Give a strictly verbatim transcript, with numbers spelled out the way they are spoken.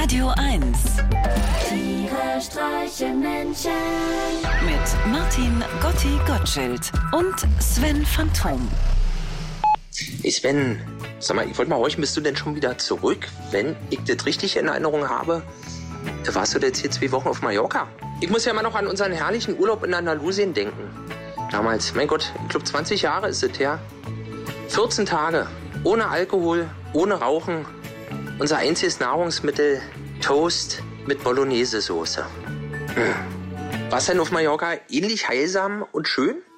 Radio eins. Tiere streichen Menschen. Mit Martin Gotti Gottschild und Sven Phantom. Hey Sven, sag mal, ich wollte mal horchen, bist du denn schon wieder zurück? Wenn ich das richtig in Erinnerung habe, warst du jetzt hier zwei Wochen auf Mallorca. Ich muss ja immer noch an unseren herrlichen Urlaub in Andalusien denken. Damals, mein Gott, ich glaube zwanzig Jahre ist es her. vierzehn Tage, ohne Alkohol, ohne Rauchen. Unser einziges Nahrungsmittel, Toast mit Bolognese-Soße. Hm. War es denn auf Mallorca ähnlich heilsam und schön?